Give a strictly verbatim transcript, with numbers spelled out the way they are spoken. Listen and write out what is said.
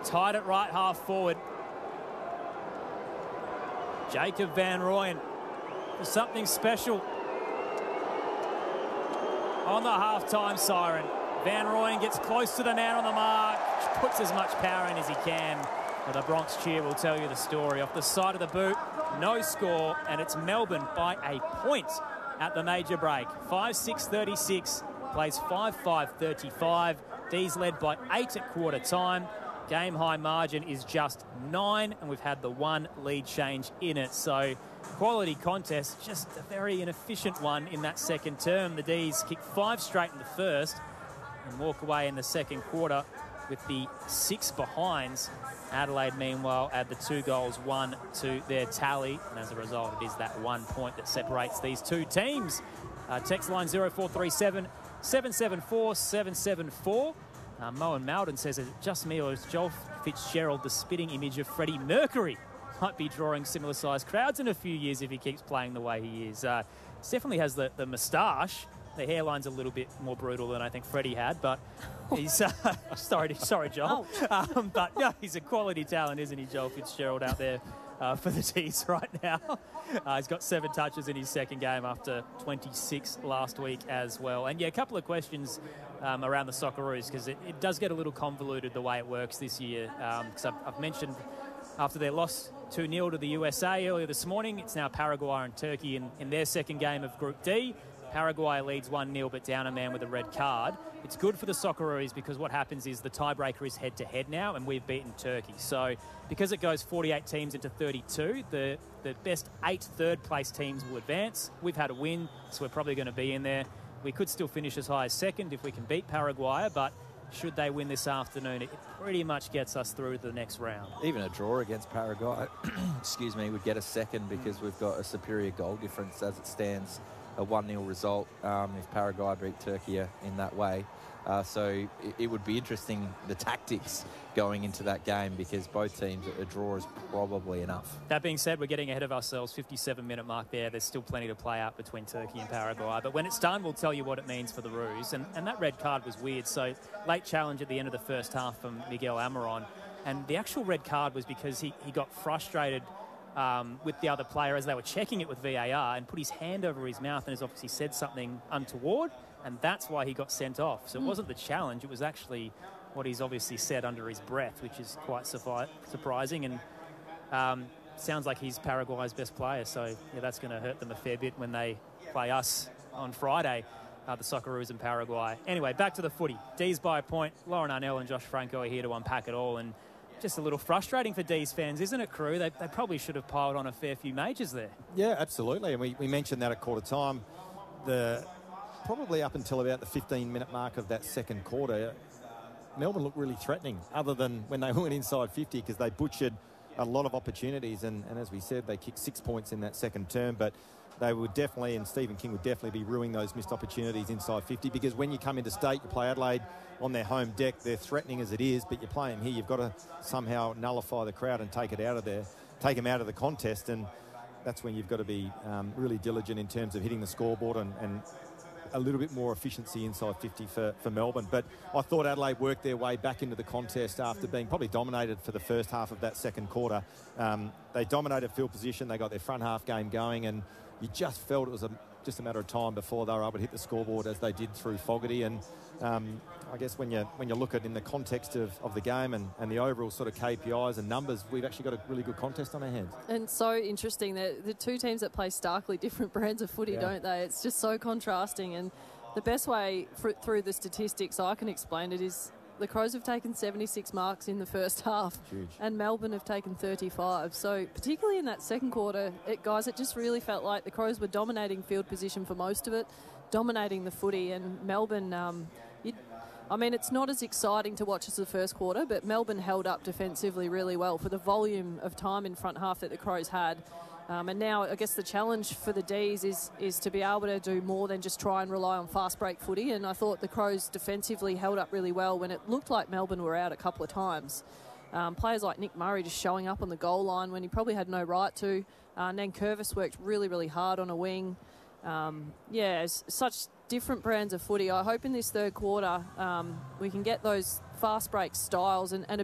tied at right half forward. Jacob Van Rooyen for something special. On the half-time siren, Van Rooyen gets close to the man on the mark, puts as much power in as he can. Well, the Bronx cheer will tell you the story. Off the side of the boot, no score, and it's Melbourne by a point at the major break. five six thirty-six, plays five five thirty-five. D's led by eight at quarter time. Game high margin is just nine, and we've had the one lead change in it. So quality contest, just a very inefficient one in that second term. The D's kick five straight in the first and walk away in the second quarter with the six behinds. Adelaide, meanwhile, add the two goals, one to their tally. And as a result, it is that one point that separates these two teams. Uh, text line zero four three seven, seven seven four, seven seven four. Uh, Moen Malden says, is it just me or is Joel Fitzgerald the spitting image of Freddie Mercury? Might be drawing similar-sized crowds in a few years if he keeps playing the way he is. Uh, definitely has the, the moustache. The hairline's a little bit more brutal than I think Freddie had, but he's... Uh, sorry, sorry, Joel. Oh. Um, but yeah, he's a quality talent, isn't he, Joel Fitzgerald, out there uh, for the D's right now. Uh, he's got seven touches in his second game after twenty-six last week as well. And yeah, a couple of questions um, around the Socceroos, because it, it does get a little convoluted the way it works this year. Because um, I've, I've mentioned after their loss two nil to the U S A earlier this morning, it's now Paraguay and Turkey in, in their second game of Group D. Paraguay leads one nil but down a man with a red card. It's good for the Socceroos because what happens is the tiebreaker is head-to-head now, and we've beaten Turkey. So because it goes forty-eight teams into thirty-two, the, the best eight third-place teams will advance. We've had a win, so we're probably going to be in there. We could still finish as high as second if we can beat Paraguay, but should they win this afternoon, it pretty much gets us through to the next round. Even a draw against Paraguay, excuse me, would get a second because we've got a superior goal difference as it stands. A one nil result um, if Paraguay beat Turkey in that way. Uh, so it, it would be interesting, the tactics going into that game, because both teams, a draw is probably enough. That being said, we're getting ahead of ourselves. fifty-seven minute mark there. There's still plenty to play out between Turkey and Paraguay. But when it's done, we'll tell you what it means for the Roos. And, and that red card was weird. So late challenge at the end of the first half from Miguel Almiron. And the actual red card was because he, he got frustrated Um, with the other player as they were checking it with V A R and put his hand over his mouth and has obviously said something untoward, and that's why he got sent off. So it wasn't the challenge, it was actually what he's obviously said under his breath, which is quite surpri- surprising and um, sounds like he's Paraguay's best player. So yeah, that's going to hurt them a fair bit when they play us on Friday, uh, the Socceroos in Paraguay. Anyway, back to the footy. D's by a point. Lauren Arnell and Josh Franco are here to unpack it all, and just a little frustrating for D's fans, isn't it, Crew? They, they probably should have piled on a fair few majors there. Yeah, absolutely. And we, we mentioned that at quarter time. The probably up until about the fifteen minute mark of that second quarter, Melbourne looked really threatening, other than when they went inside fifty, because they butchered a lot of opportunities. And, and as we said, they kicked six points in that second term. But they would definitely, and Stephen King would definitely be ruining those missed opportunities inside fifty, because when you come into state, you play Adelaide on their home deck, they're threatening as it is, but you play them here, you've got to somehow nullify the crowd and take it out of there, take them out of the contest, and that's when you've got to be um, really diligent in terms of hitting the scoreboard and, and a little bit more efficiency inside fifty for, for Melbourne. But I thought Adelaide worked their way back into the contest after being probably dominated for the first half of that second quarter. Um, they dominated field position, they got their front half game going, and you just felt it was a, just a matter of time before they were able to hit the scoreboard as they did through Fogarty. And um, I guess when you when you look at it in the context of, of the game and, and the overall sort of K P Is and numbers, we've actually got a really good contest on our hands. And so interesting that the two teams that play starkly different brands of footy, yeah. don't they? It's just so contrasting. And the best way for, through the statistics I can explain it is the Crows have taken seventy-six marks in the first half. Huge. And Melbourne have taken thirty-five. So particularly in that second quarter, it, guys, it just really felt like the Crows were dominating field position for most of it, dominating the footy, and Melbourne, um, I mean, it's not as exciting to watch as the first quarter, but Melbourne held up defensively really well for the volume of time in front half that the Crows had. Um, and now, I guess the challenge for the D's is is to be able to do more than just try and rely on fast break footy. And I thought the Crows defensively held up really well when it looked like Melbourne were out a couple of times. Um, players like Nick Murray just showing up on the goal line when he probably had no right to. Uh, Nankervis worked really, really hard on a wing. Um, yeah, it's such different brands of footy. I hope in this third quarter um, we can get those fast break styles and, and a